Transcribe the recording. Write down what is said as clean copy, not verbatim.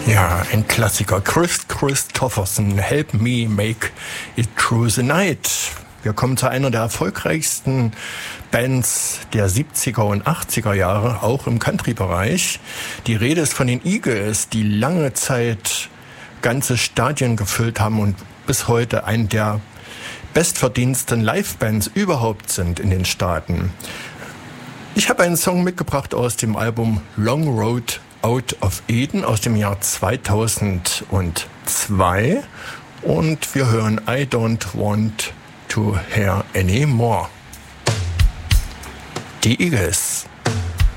Ja, ein Klassiker. Chris Christopherson, Help Me Make It Through the Night. Wir kommen zu einer der erfolgreichsten Bands der 70er und 80er Jahre, auch im Country-Bereich. Die Rede ist von den Eagles, die lange Zeit ganze Stadien gefüllt haben und bis heute eine der bestverdiensten Live-Bands überhaupt sind in den Staaten. Ich habe einen Song mitgebracht aus dem Album Long Road Out of Eden aus dem Jahr 2002 und wir hören I Don't Want to Hear Any More. Die Eagles.